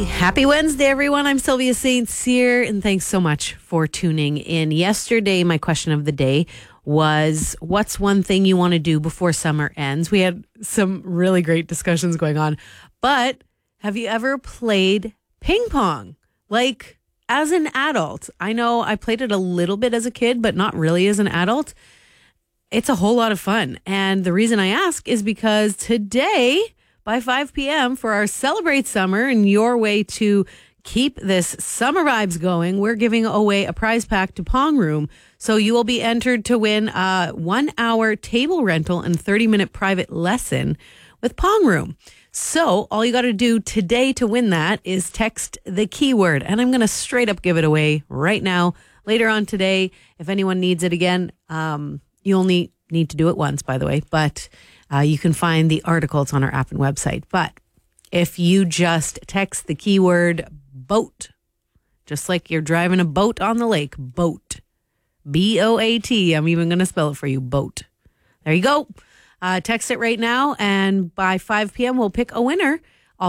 Happy Wednesday, everyone. I'm Sylvia St. Cyr, and thanks so much for tuning in. Yesterday, my question of the day was, what's one thing you want to do before summer ends? We had some really great discussions going on, but have you ever played ping pong? Like, as an adult? I know I played it a little bit as a kid, but not really as an adult. It's a whole lot of fun. And the reason I ask is because today, by 5 p.m. for our Celebrate Summer and your way to keep this summer vibes going, we're giving away a prize pack to Pong Room. So you will be entered to win a 1-hour table rental and 30-minute private lesson with Pong Room. So all you got to do today to win that is text the keyword. And I'm going to straight up give it away right now. Later on today, if anyone needs it again, you only need to do it once, by the way. But you can find the articles on our app and website. But if you just text the keyword boat, just like you're driving a boat on the lake, boat, B-O-A-T. I'm even going to spell it for you, boat. There you go. Text it right now. And by 5 p.m., we'll pick a winner